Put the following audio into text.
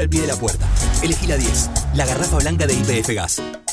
al pie de la puerta. Elegí la 10, la garrafa blanca de YPF Gas.